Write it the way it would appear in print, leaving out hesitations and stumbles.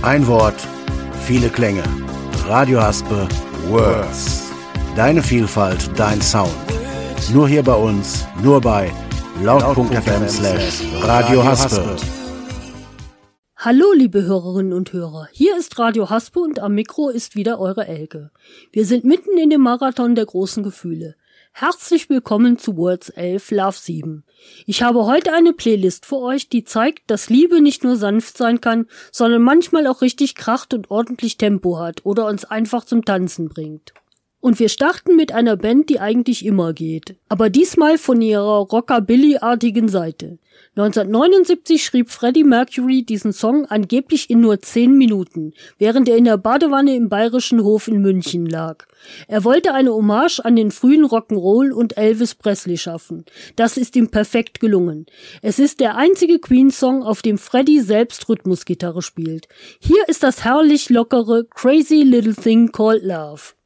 Ein Wort, viele Klänge. Radio Haspe Words. Deine Vielfalt, dein Sound. Nur hier bei uns, nur bei laut.fm/Radio Haspe. Hallo liebe Hörerinnen und Hörer, hier ist Radio Haspe und am Mikro ist wieder eure Elke. Wir sind mitten in dem Marathon der großen Gefühle. Herzlich willkommen zu Words 11 Love 7. Ich habe heute eine Playlist für euch, die zeigt, dass Liebe nicht nur sanft sein kann, sondern manchmal auch richtig kracht und ordentlich Tempo hat oder uns einfach zum Tanzen bringt. Und wir starten mit einer Band, die eigentlich immer geht, aber diesmal von ihrer Rockabilly-artigen Seite. 1979 schrieb Freddie Mercury diesen Song angeblich in nur 10 Minuten, während er in der Badewanne im Bayerischen Hof in München lag. Er wollte eine Hommage an den frühen Rock'n'Roll und Elvis Presley schaffen. Das ist ihm perfekt gelungen. Es ist der einzige Queen-Song, auf dem Freddie selbst Rhythmusgitarre spielt. Hier ist das herrlich lockere Crazy Little Thing Called Love.